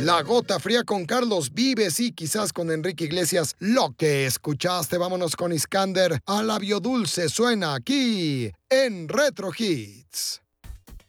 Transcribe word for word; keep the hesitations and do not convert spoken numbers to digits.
La Gota Fría con Carlos Vives y quizás con Enrique Iglesias. Lo que escuchaste, vámonos con Iskander. A labio dulce suena aquí en Retro Hits.